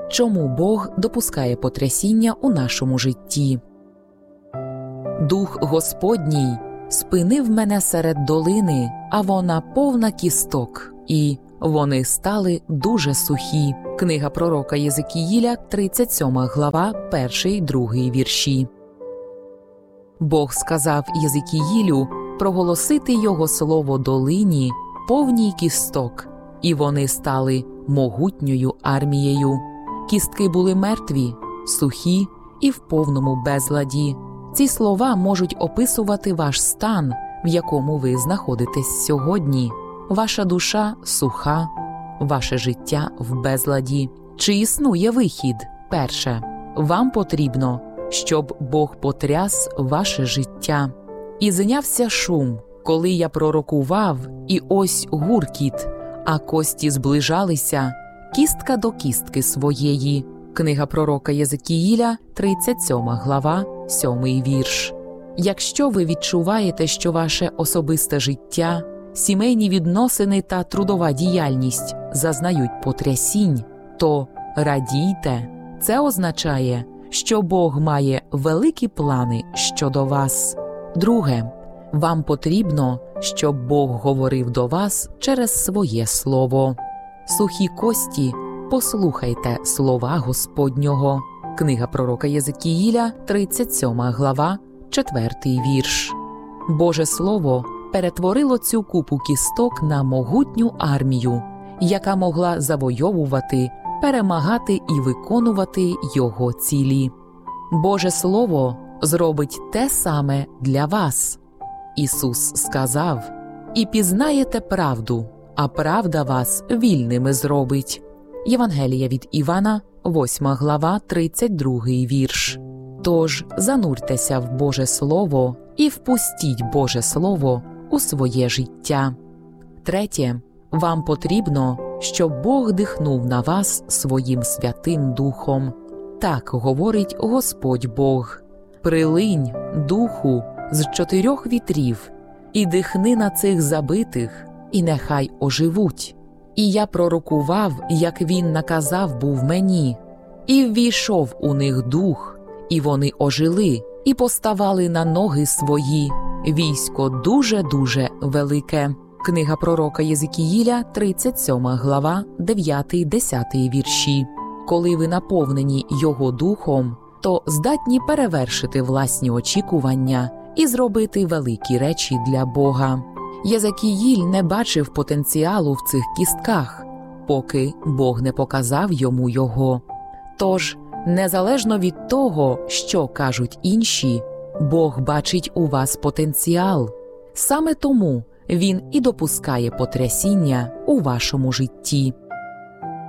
Чому Бог допускає потрясіння у нашому житті? Дух Господній спинив мене серед долини, а вона повна кісток, і вони стали дуже сухі. Книга пророка Єзекіїля, 37 глава, 1-2 вірші. Бог сказав Єзекіїлю проголосити його слово долині, повній кісток, і вони стали могутньою армією. Кістки були мертві, сухі і в повному безладі. Ці слова можуть описувати ваш стан, в якому ви знаходитесь сьогодні. Ваша душа суха, ваше життя в безладі. Чи існує вихід? Перше. Вам потрібно, щоб Бог потряс ваше життя. І знявся шум, коли я пророкував, і ось гуркіт, а кості зближалися, кістка до кістки своєї. Книга пророка Єзекіїля, 37 глава, 7 вірш. Якщо ви відчуваєте, що ваше особисте життя, сімейні відносини та трудова діяльність зазнають потрясінь, то радійте. Це означає, що Бог має великі плани щодо вас. Друге. Вам потрібно, щоб Бог говорив до вас через своє слово. Сухі кості, послухайте слова Господнього. Книга пророка Єзекіїля, 37 глава, 4 вірш. Боже слово перетворило цю купу кісток на могутню армію, яка могла завойовувати, перемагати і виконувати його цілі. Боже слово зробить те саме для вас. Ісус сказав: «І пізнаєте правду, а правда вас вільними зробить». Євангелія від Івана, 8 глава, 32 вірш. Тож зануртеся в Боже Слово і впустіть Боже Слово у своє життя. Третє. Вам потрібно, щоб Бог дихнув на вас своїм Святим Духом. Так говорить Господь Бог: «Прилинь, Духу, з 4 вітрів, і дихни на цих забитих, і нехай оживуть». І я пророкував, як він наказав був мені, і ввійшов у них дух, і вони ожили, і поставали на ноги свої, військо дуже-дуже велике. Книга пророка Єзекіїля, 37 глава, 9-10 вірші. Коли ви наповнені його духом, то здатні перевершити власні очікування і зробити великі речі для Бога. Єзекіїль не бачив потенціалу в цих кістках, поки Бог не показав йому його. Тож, незалежно від того, що кажуть інші, Бог бачить у вас потенціал. Саме тому Він і допускає потрясіння у вашому житті.